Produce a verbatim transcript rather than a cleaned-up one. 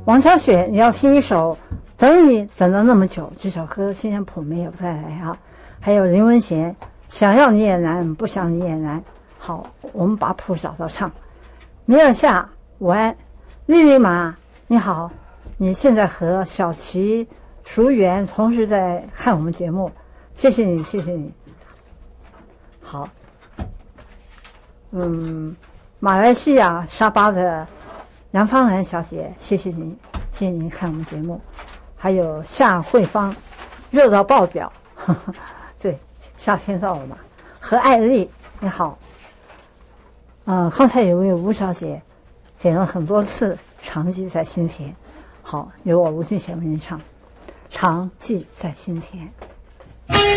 王小雪，你要听一首《等你等了那么久》，这首歌今天谱没有再来啊。还有林文贤，想要你也难，不想你也难。好，我们把谱找到唱。米尔夏，午安。丽丽玛，你好，你现在和小琪、淑媛同时在看我们节目，谢谢你，谢谢你。好，嗯，马来西亚沙巴的杨芳兰小姐，谢谢您，谢谢您看我们节目。还有夏慧芳，热到爆表，呵呵，对，夏天到了嘛。何爱丽，你好。嗯、呃，刚才有位吴小姐点了很多次《长记在心田》，好，由我吴俊贤为您唱《长记在心田》。